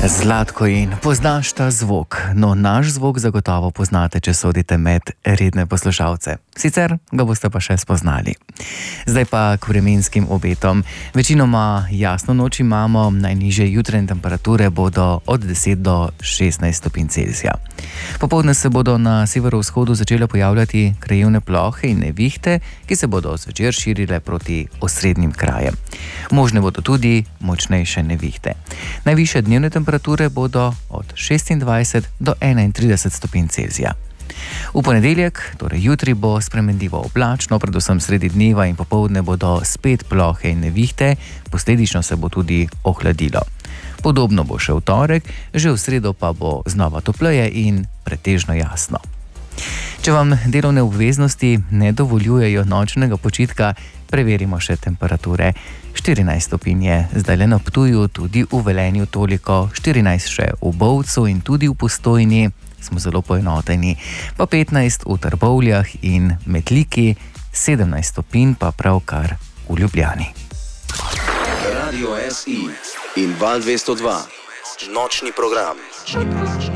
Zlatko, in poznaš ta zvok? No, naš zvok zagotovo poznate, če sodite med redne poslušalce. Sicer ga boste pa še spoznali. Zdaj pa k vremenskim obetom. Večinoma jasno noč imamo, najnižje jutranje temperature bodo od 10 do 16 stopinj Celzija. Popoldne se bodo na severovzhodu začele pojavljati krajevne plohe in nevihte, ki se bodo zvečer širile proti osrednjim krajem. Možne bodo tudi močnejše nevihte. Najvišje dnevne temperature bodo od 26 do 31 stopinj Celzija. V ponedeljek, torej jutri, bo spremenljivo oblačno, predvsem sredi dneva in popoldne bodo spet plohe in nevihte, posledično se bo tudi ohladilo. Podobno bo še v torek, že v sredo pa bo znova topleje in pretežno jasno. Če vam delovne obveznosti ne dovoljujejo nočnega počitka, preverimo še temperature. 14 stopinj je zdaj na Ptuju, tudi v Velenju toliko, 14 še v Bovcu in tudi v Postojni, smo zelo poenoteni, pa 15 v Trbovljah in Metliki, 17 stopinj pa pravkar v Ljubljani. Radio SI in Val 202, nočni program.